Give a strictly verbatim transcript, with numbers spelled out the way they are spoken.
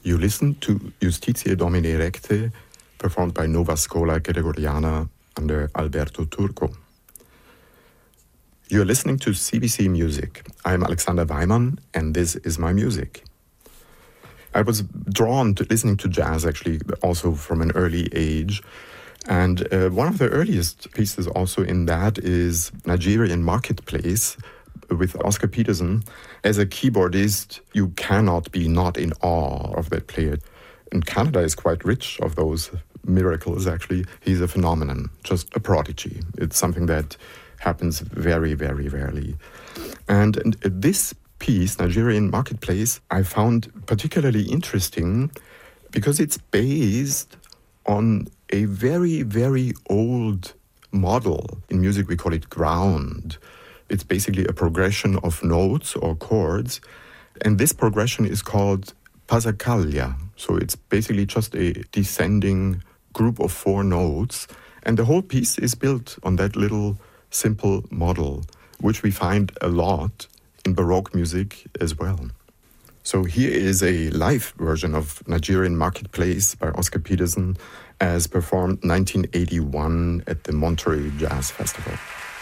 You listen to Justitiae Domini Recte, performed by Nova Schola Gregoriana under Alberto Turco. You're listening to C B C Music. I'm Alexander Weimann, and this is my music. I was drawn to listening to jazz, actually, also from an early age. And uh, one of the earliest pieces also in that is Nigerian Marketplace with Oscar Peterson. As a keyboardist, you cannot be not in awe of that player. And Canada is quite rich of those miracles, actually. He's a phenomenon, just a prodigy. It's something that happens very, very rarely. And, and this piece, Nigerian Marketplace, I found particularly interesting because it's based on a very, very old model. In music, we call it ground. It's basically a progression of notes or chords. And this progression is called passacaglia. So it's basically just a descending group of four notes. And the whole piece is built on that little simple model, which we find a lot in Baroque music as well. So here is a live version of Nigerian Marketplace by Oscar Peterson as performed nineteen eighty-one at the Monterey Jazz Festival.